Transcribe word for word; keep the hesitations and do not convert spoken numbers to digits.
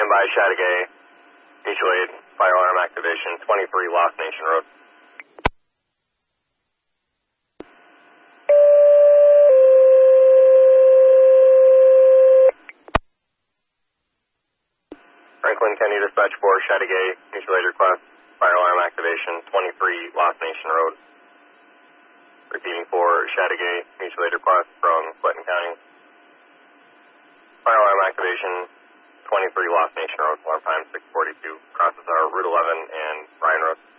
Standby, Chateauguay, mutual aid, fire alarm activation, twenty-three Lost Nation Road. Franklin County Dispatch four, Chateauguay, mutual aid request, fire alarm activation, twenty-three Lost Nation Road. Repeating for Chateauguay, mutual aid request from Clinton County. Fire alarm activation, twenty-three Lost Nation Road, alarm time six forty-two, crosses our Route eleven and Ryan Road.